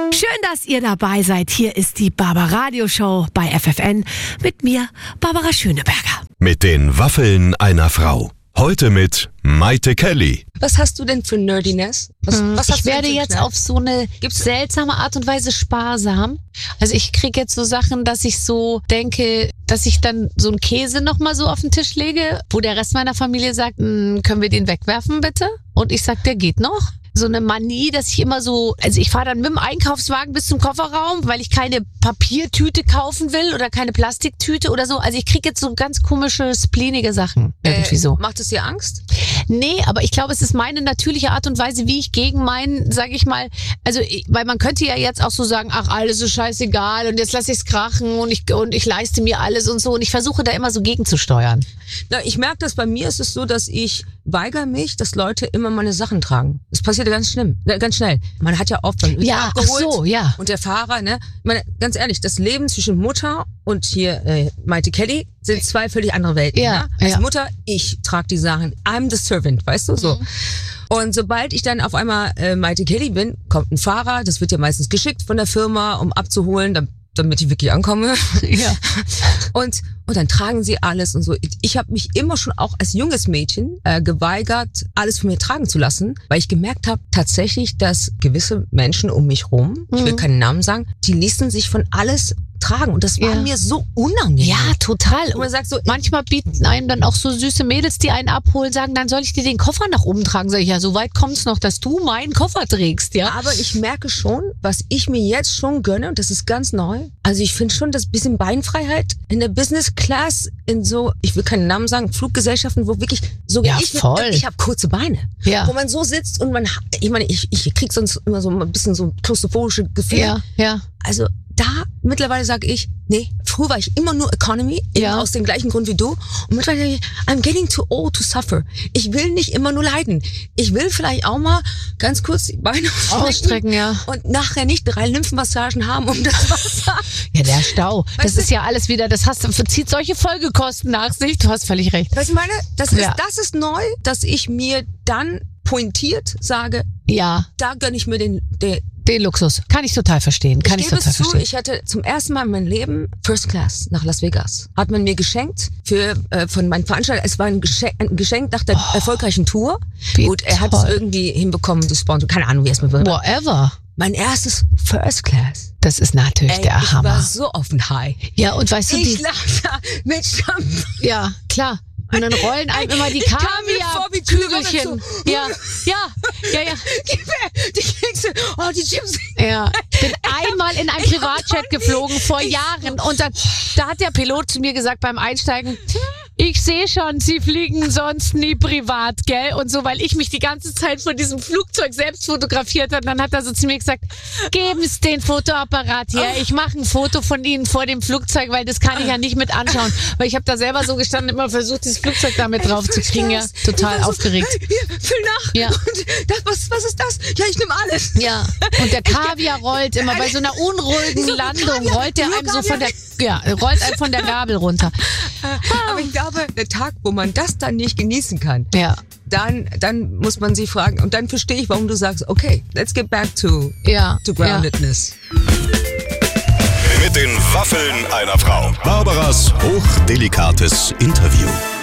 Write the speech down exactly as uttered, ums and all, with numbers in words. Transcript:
Schön, dass ihr dabei seid. Hier ist die Barbara Show bei F F N mit mir, Barbara Schöneberger. Mit den Waffeln einer Frau. Heute mit Maite Kelly. Was hast du denn für Nerdiness? Was, was hast ich du denn werde für jetzt Knall? auf so eine Gibt's- seltsame Art und Weise sparsam. Also ich kriege jetzt so Sachen, dass ich so denke, dass ich dann so einen Käse nochmal so auf den Tisch lege, wo der Rest meiner Familie sagt, "Mm, können wir den wegwerfen bitte?" Und ich sag, der geht noch. So eine Manie, dass ich immer so, also ich fahre dann mit dem Einkaufswagen bis zum Kofferraum, weil ich keine Papiertüte kaufen will oder keine Plastiktüte oder so. Also ich kriege jetzt so ganz komische, spleenige Sachen. Irgendwie Äh, so. Macht es dir Angst? Nee, aber ich glaube, es ist meine natürliche Art und Weise, wie ich gegen meinen, sag ich mal, also ich- weil man könnte ja jetzt auch so sagen, ach, alles ist scheißegal und jetzt lasse ich's krachen und ich und ich leiste mir alles und so und ich versuche da immer so gegenzusteuern. Na, ich merke, dass bei mir ist es so, dass ich weigere mich, dass Leute immer meine Sachen tragen. Das passiert ja ganz schlimm, äh, ganz schnell. Man hat ja oft man wird Ja, ach abgeholt so, ja. und der Fahrer, ne? Ich meine, ganz ehrlich, das Leben zwischen Mutter und hier äh, Maite Kelly sind zwei völlig andere Welten. Ja, ne? Als ja. Mutter, ich trage die Sachen. I'm the servant, weißt du so. Mhm. Und sobald ich dann auf einmal äh, Maite Kelly bin, kommt ein Fahrer, das wird ja meistens geschickt von der Firma, um abzuholen, dann, damit ich wirklich ankomme. Ja. Und, und dann tragen sie alles und so. Ich habe mich immer schon auch als junges Mädchen äh, geweigert, alles von mir tragen zu lassen, weil ich gemerkt habe tatsächlich, dass gewisse Menschen um mich rum, ich will Mhm. keinen Namen sagen, die ließen sich von alles tragen. Und das war Ja. mir so unangenehm. Ja, total. Und man sagt so, Manchmal bieten einem dann auch so süße Mädels, die einen abholen, sagen, dann soll ich dir den Koffer nach oben tragen. Sag ich, ja, so weit kommt's noch, dass du meinen Koffer trägst, ja? aber ich merke schon, was ich mir jetzt schon gönne, und das ist ganz neu. Also ich finde schon, das bisschen Beinfreiheit in der Business Class, in so, ich will keinen Namen sagen, Fluggesellschaften, wo wirklich so Ja, ich, voll. ich habe kurze Beine. Ja. Wo man so sitzt und man, ich meine, ich, ich krieg sonst immer so ein bisschen so klaustrophobische Gefühle. Ja, ja. Also da mittlerweile sage ich, nee, früher war ich immer nur Economy, eben Ja. aus dem gleichen Grund wie du. Und mittlerweile denke ich, I'm getting too old to suffer. Ich will nicht immer nur leiden. Ich will vielleicht auch mal ganz kurz die Beine Ausstrecken, ja. und nachher nicht drei Lymphmassagen haben um das Wasser. Ja, der Stau. Das Weißt du- ist ja alles wieder, das hast, zieht solche Folgekosten nach sich. Du hast völlig recht. Weißt du, meine, das Ja. ist, das ist neu, dass ich mir dann pointiert sage, Ja, da gönne ich mir den, den den Luxus. Kann ich total verstehen. Kann ich, ich gebe total es zu, verstehen. ich hatte zum ersten Mal in meinem Leben First Class nach Las Vegas. Hat man mir geschenkt für äh, von meinen Veranstaltern. Es war ein Geschenk, ein Geschenk nach der erfolgreichen Tour. wie Gut, er hat es toll. irgendwie hinbekommen, das Sponsor. Keine Ahnung, wie es mir wird. Whatever. Mein erstes First Class. Das ist natürlich Ey, der ich Hammer. war so auf den High. Ja, und weißt du, Ich die, lag da mit Champagner. ja, klar. Und dann rollen einem immer die Ich kam mir vor wie Kaviar-Kügelchen. Tyrann so. Ja, ja, ja, ja. Gib mir die Kekse. Oh, die Chips. Ja, ich bin einmal in einem Privatjet geflogen vor Jahren und dann, da hat der Pilot zu mir gesagt beim Einsteigen, ich sehe schon, Sie fliegen sonst nie privat, gell? Und so, weil ich mich die ganze Zeit von diesem Flugzeug selbst fotografiert habe, dann hat er so zu mir gesagt, geben Sie den Fotoapparat her, ich mache ein Foto von Ihnen vor dem Flugzeug, weil das kann ich ja nicht mit anschauen. Weil ich habe da selber so gestanden, immer versucht, dieses Flugzeug da mit drauf zu kriegen, ja, total Ich war so, aufgeregt. Hier, füll nach. Ja. Und das, was, was ist das? Ja, ich nehme alles. Ja, und der Kaviar rollt immer bei so einer unruhigen So, Landung, Kaviar, rollt der nur einem so von der, Kaviar. ja, rollt einem von der Gabel runter. Aber ich glaube, der Tag, wo man das dann nicht genießen kann, Ja, dann, dann muss man sich fragen. Und dann verstehe ich, warum du sagst, okay, let's get back to, ja, to ja. groundedness. Mit den Waffeln einer Frau. Barbaras hochdelikates Interview.